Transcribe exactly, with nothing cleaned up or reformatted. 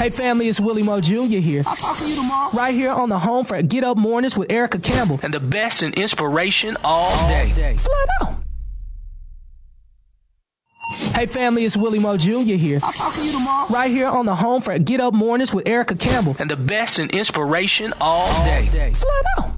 Hey family, it's Willie Moe Junior here. I'll talk to you tomorrow. Right here on the home for Get Up Mornings with Erica Campbell. And the best in inspiration all day. Flat out. Hey family, it's Willie Moe Junior here. I'll talk to you tomorrow. Right here on the home for Get Up Mornings with Erica Campbell. And the best in inspiration all day. Flat out.